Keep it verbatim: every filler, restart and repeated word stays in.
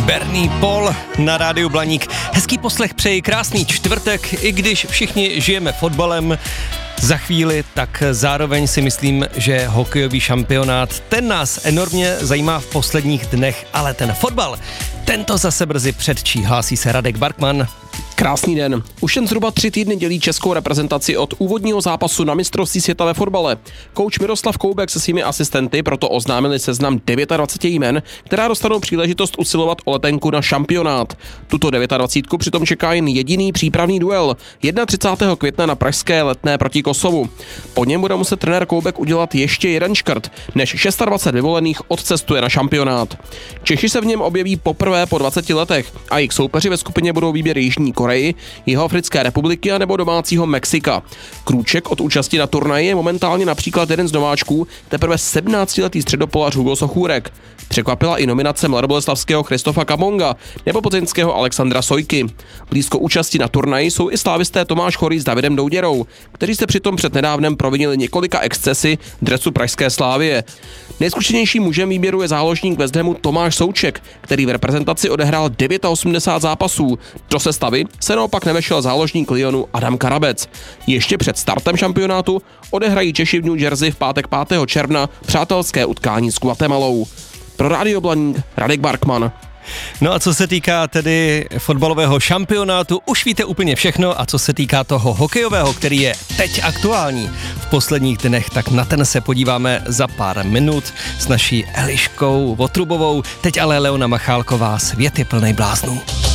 Bernie Paul na rádiu Blaník. Hezký poslech přeji, krásný čtvrtek, i když všichni žijeme fotbalem za chvíli, tak zároveň si myslím, že hokejový šampionát, ten nás enormně zajímá v posledních dnech, ale ten fotbal, tento zase brzy předčí, hlásí se Radek Barkman. Krásný den. Už jen zhruba tři týdny dělí českou reprezentaci od úvodního zápasu na mistrovství světa ve fotbale. Kouč Miroslav Koubek se svými asistenty proto oznámili seznam dvacet devět jmen, která dostanou příležitost usilovat o letenku na šampionát. Tuto dvacet devět přitom čeká jen jediný přípravný duel, třicátého prvního května na pražské Letné proti Kosovu. Po něm bude muset trenér Koubek udělat ještě jeden škrt, než dvacet šest vyvolených odcestuje na šampionát. Češi se v něm objeví poprvé po dvaceti letech a jejich soupeři ve skupině budou výběr Jižní Koreji, Jihoafrické republiky a nebo domácího Mexika. Krůček od účasti na turnaji je momentálně například jeden z nováčků, teprve sedmnáctiletý středopolař Hugo Sochůrek. Překvapila i nominace mladoboleslavského Christofa Kamonga nebo plzeňského Alexandra Sojky. Blízko účasti na turnaji jsou i slávisté Tomáš Chorý s Davidem Douděrou, kteří se přitom před nedávnem provinili několika excesy v dresu pražské Slávie. Nejzkušenějším mužem výběru je záložník West Hamu Tomáš Souček, který v reprezentaci odehrál osmdesát devět zápasů. Do sestavy se naopak nevešel záložník Lyonu Adam Karabec. Ještě před startem šampionátu odehrají Češi v New Jersey v pátek pátého června přátelské utkání s Guatemalou. Pro rádio Blaník Radek Barkman. No a co se týká tedy fotbalového šampionátu, už víte úplně všechno, a co se týká toho hokejového, který je teď aktuální v posledních dnech, tak na ten se podíváme za pár minut s naší Eliškou Votrubovou. Teď ale Leona Machálková, Svět je plnej bláznů.